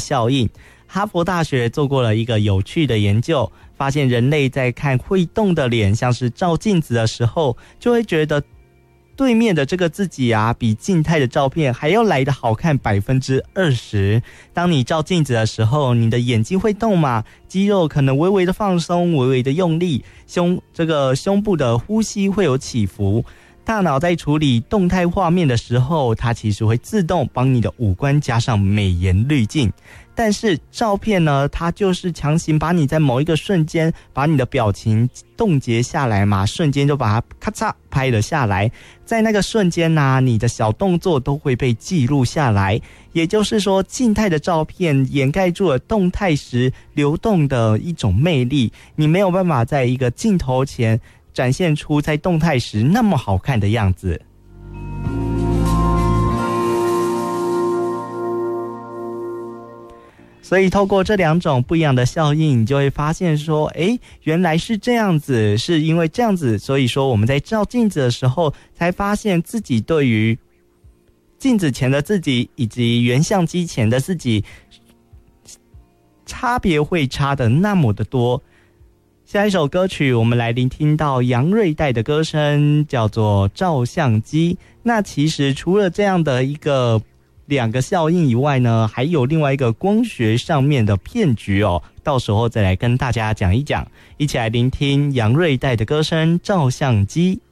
效应。哈佛大学做过了一个有趣的研究，发现人类在看会动的脸，像是照镜子的时候，就会觉得对面的这个自己啊，比静态的照片还要来得好看20%。当你照镜子的时候，你的眼睛会动嘛，肌肉可能微微的放松，微微的用力，胸部的呼吸会有起伏。大脑在处理动态画面的时候，它其实会自动帮你的五官加上美颜滤镜。但是照片呢，它就是强行把你在某一个瞬间把你的表情冻结下来嘛，瞬间就把它咔嚓拍了下来。在那个瞬间啊，你的小动作都会被记录下来。也就是说，静态的照片掩盖住了动态时流动的一种魅力，你没有办法在一个镜头前展现出在动态时那么好看的样子。所以透过这两种不一样的效应，你就会发现说，原来是这样子，是因为这样子，所以说我们在照镜子的时候，才发现自己对于镜子前的自己以及原相机前的自己差别会差的那么的多。下一首歌曲我们来聆听到杨瑞代的歌声，叫做照相机。那其实除了这样的两个效应以外呢，还有另外一个光学上面的骗局哦，到时候再来跟大家讲一讲。一起来聆听杨瑞代的歌声，照相机。